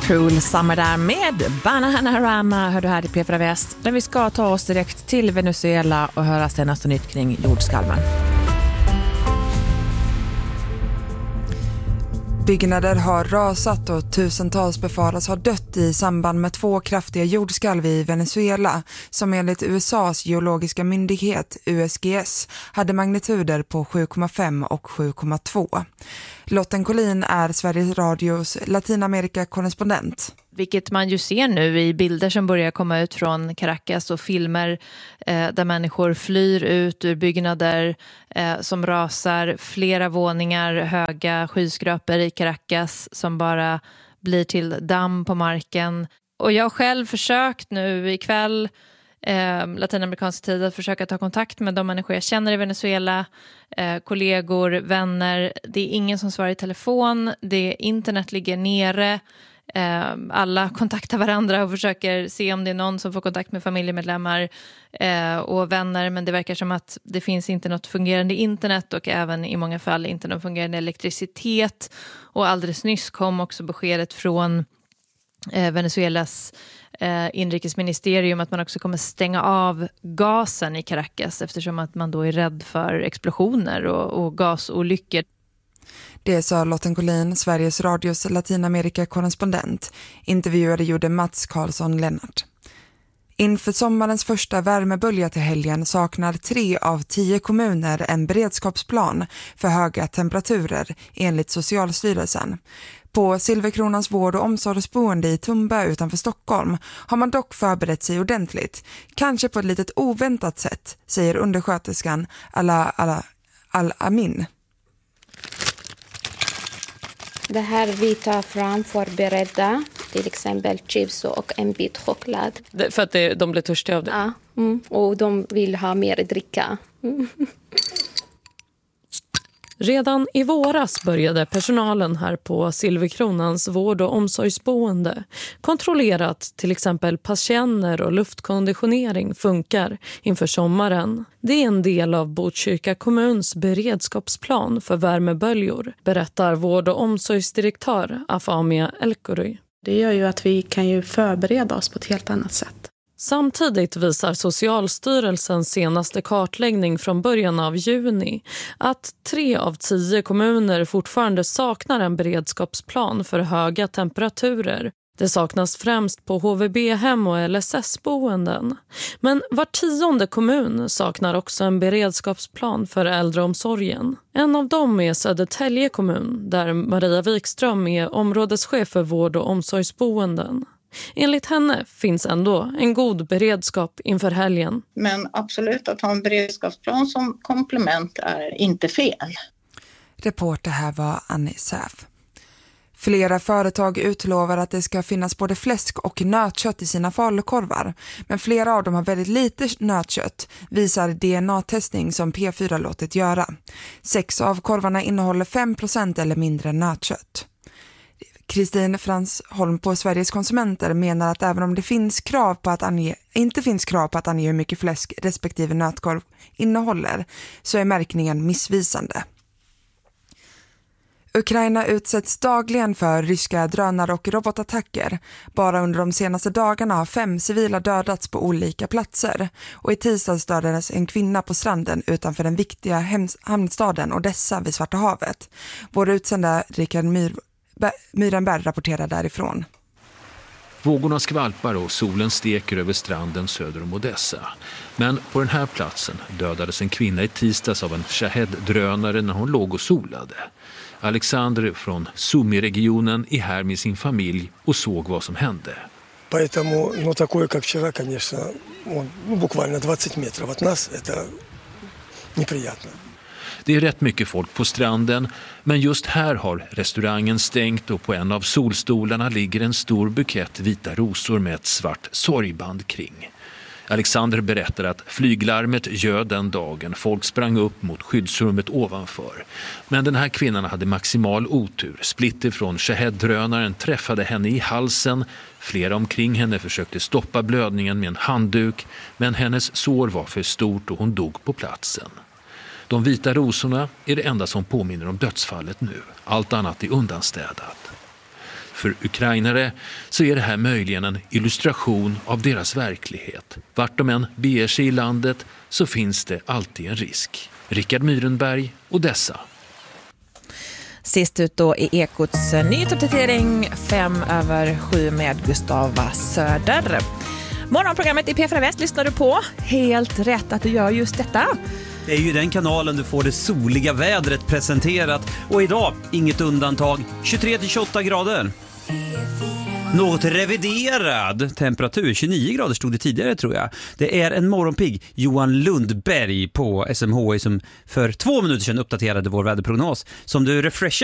Cruel Summer där med Bananarama hör du här i P4 Väst, där vi ska ta oss direkt till Venezuela och höra senaste nytt kring jordskalven. Byggnader har rasat och tusentals befaras ha dött i samband med 2 kraftiga jordskalv i Venezuela som enligt USAs geologiska myndighet USGS hade magnituder på 7,5 och 7,2. Lotten Collin är Sveriges Radios Latinamerika-korrespondent. Vilket man ju ser nu i bilder som börjar komma ut från Caracas och filmer där människor flyr ut ur byggnader som rasar, flera våningar höga skyskrapor i Caracas som bara blir till damm på marken. Och jag har själv försökt nu ikväll latinamerikansk tid att försöka ta kontakt med de människor jag känner i Venezuela, kollegor, vänner. Det är ingen som svarar i telefon, internet ligger nere. Alla kontaktar varandra och försöker se om det är någon som får kontakt med familjemedlemmar och vänner, men det verkar som att det finns inte något fungerande internet och även i många fall inte någon fungerande elektricitet. Och alldeles nyss kom också beskedet från Venezuelas inrikesministerium att man också kommer stänga av gasen i Caracas eftersom att man då är rädd för explosioner och gasolyckor. Det sa Lotten Collin, Sveriges Radios Latinamerika-korrespondent. Intervjuade gjorde Mats Karlsson Lennart. Inför sommarens första värmebölja till helgen saknar 3 av 10 kommuner en beredskapsplan för höga temperaturer enligt Socialstyrelsen. På Silverkronans vård- och omsorgsboende i Tumba utanför Stockholm har man dock förberett sig ordentligt. Kanske på ett litet oväntat sätt, säger undersköterskan Al-Amin. Det här vi tar fram förberedda, till exempel chips och en bit choklad. För att de blir törstiga av det? Ja, och de vill ha mer dricka. Redan i våras började personalen här på Silverkronans vård- och omsorgsboende kontrollera att till exempel patienter och luftkonditionering funkar inför sommaren. Det är en del av Botkyrka kommuns beredskapsplan för värmeböljor, berättar vård- och omsorgsdirektör Afamia Elkory. Det gör ju att vi kan ju förbereda oss på ett helt annat sätt. Samtidigt visar Socialstyrelsens senaste kartläggning från början av juni att 3 av 10 kommuner fortfarande saknar en beredskapsplan för höga temperaturer. Det saknas främst på HVB-hem och LSS-boenden. Men var 10:e kommun saknar också en beredskapsplan för äldreomsorgen. En av dem är Södertälje kommun, där Maria Wikström är områdeschef för vård- och omsorgsboenden. Enligt henne finns ändå en god beredskap inför helgen. Men absolut, att ha en beredskapsplan som komplement är inte fel. Reporter här var Annie Säf. Flera företag utlovar att det ska finnas både fläsk och nötkött i sina falukorvar. Men flera av dem har väldigt lite nötkött, visar DNA-testning som P4 låtit göra. 6 av korvarna innehåller 5% eller mindre nötkött. Kristin Fransholm på Sveriges konsumenter menar att även om det finns krav på att inte finns krav på att ange hur mycket fläsk respektive nötkorv innehåller, så är märkningen missvisande. Ukraina utsätts dagligen för ryska drönare och robotattacker. Bara under de senaste dagarna har 5 civila dödats på olika platser. Och i tisdags dödades en kvinna på stranden utanför den viktiga hamnstaden Odessa vid Svarta havet. Vår utsända Rickard Myrenberg rapporterar därifrån. Vågorna skvalpar och solen steker över stranden söder om Odessa. Men på den här platsen dödades en kvinna i tisdags av en Shahed-drönare när hon låg och solade. Alexander från Sumy-regionen är här med sin familj och såg vad som hände. Поэтому, такое, как вчера, конечно, буквально 20 метров от нас, это неприятно. Det är rätt mycket folk på stranden, men just här har restaurangen stängt och på en av solstolarna ligger en stor bukett vita rosor med ett svart sorgband kring. Alexander berättar att flyglarmet ljöd den dagen. Folk sprang upp mot skyddsrummet ovanför. Men den här kvinnan hade maximal otur. Splitter från Shahed-drönaren träffade henne i halsen. Flera omkring henne försökte stoppa blödningen med en handduk, men hennes sår var för stort och hon dog på platsen. De vita rosorna är det enda som påminner om dödsfallet nu. Allt annat är undanstädat. För ukrainare så är det här möjligen en illustration av deras verklighet. Vart de än beger sig i landet så finns det alltid en risk. Rickard Myrenberg, Odessa. Sist ut då i Ekots nyhetsuppdatering 5:07 med Gustava Söder. Morgonprogrammet i P4 Väst lyssnar du på. Helt rätt att du gör just detta. Det är ju den kanalen du får det soliga vädret presenterat. Och idag, inget undantag, 23-28 grader. Något reviderad temperatur, 29 grader stod det tidigare tror jag. Det är en morgonpigg, Johan Lundberg på SMHI som för 2 minuter sedan uppdaterade vår väderprognos. Som du refreshar